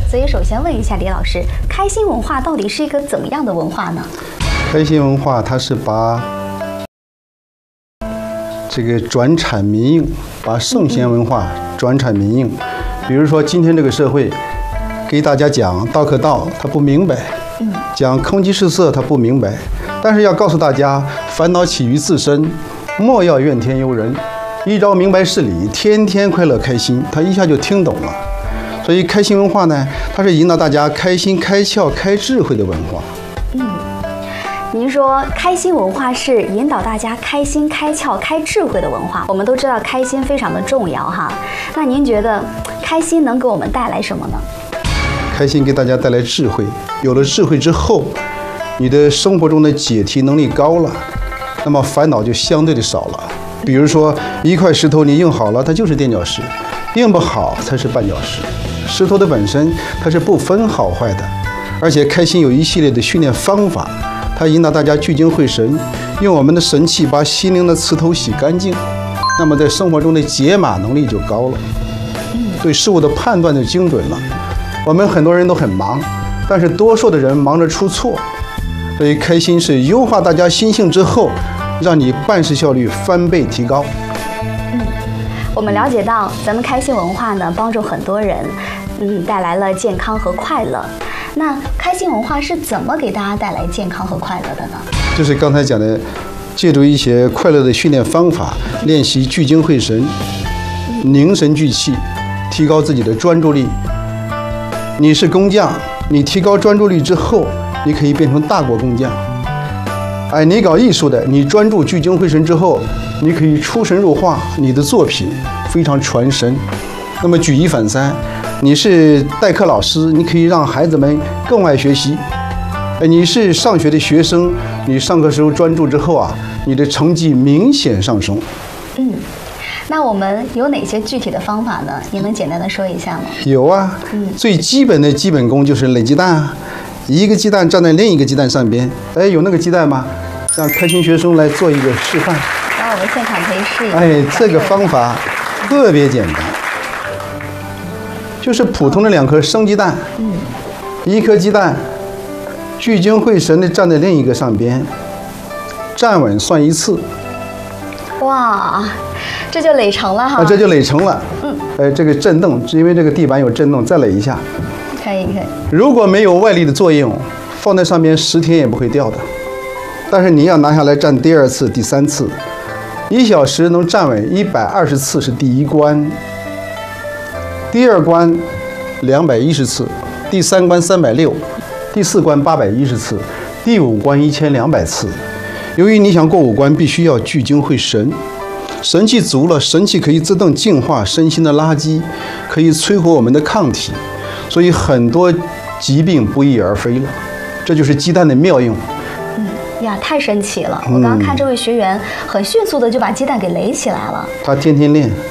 所以首先问一下李老师，开心文化到底是一个怎么样的文化呢？ 开心文化它是把这个转产民用，把圣贤文化转产民用。比如说今天这个社会，给大家讲道可道，他不明白；讲空即是色，他不明白。但是要告诉大家，烦恼起于自身，莫要怨天尤人。一朝明白事理，天天快乐开心，他一下就听懂了。所以开心文化呢，它是引导大家开心、开窍、开智慧的文化。 您说开心文化是引导大家开心、开窍、开智慧的文化。我们都知道开心非常的重要哈。那您觉得开心能给我们带来什么呢？ 开心给大家带来智慧，有了智慧之后，你的生活中的解题能力高了，那么烦恼就相对的少了。比如说一块石头你硬好了，它就是垫脚石；硬不好才是绊脚石。石头的本身它是不分好坏的，而且开心有一系列的训练方法。它引导大家聚精会神，用我们的神气把心灵的刺头洗干净，那么在生活中的解码能力就高了，对事物的判断就精准了。我们很多人都很忙，但是多数的人忙着出错，所以开心是优化大家心性之后，让你办事效率翻倍提高。 我们了解到咱们开心文化呢，帮助很多人，带来了健康和快乐。那开心文化是怎么给大家带来健康和快乐的呢？ 就是刚才讲的，借助一些快乐的训练方法，练习聚精会神、凝神聚气，提高自己的专注力。你是工匠，你提高专注力之后，你可以变成大国工匠。你搞艺术的，你专注聚精会神之后，你可以出神入化，你的作品非常传神。那么举一反三，你是代课老师，你可以让孩子们更爱学习。你是上学的学生，你上课时候专注之后啊，你的成绩明显上升。 那我们有哪些具体的方法呢？你能简单的说一下吗？ 有啊，最基本的基本功就是垒鸡蛋啊，一个鸡蛋站在另一个鸡蛋上边。有那个鸡蛋吗？让开心学生来做一个示范。 然后我们现场可以试一下。 这个方法特别简单，就是普通的2颗生鸡蛋，一颗鸡蛋聚精会神地站在另一个上边，站稳算1次。 哇，这就垒成了哈！ 这就垒成了。这个震动，因为这个地板有震动，再垒一下。 可以。 如果没有外力的作用，放在上面10天也不会掉的。但是你要拿下来站第2次、第3次，1小时能站稳120次是第1关，第2关210次，第3关360，第4关810次，第5关1200次。由于你想过5关，必须要聚精会神，神气足了，神气可以自动净化身心的垃圾，可以摧毁我们的抗体，所以很多疾病不翼而飞了。这就是鸡蛋的妙用。 呀，太神奇了！我刚刚看这位学员很迅速的就把鸡蛋给垒起来了。 他天天练。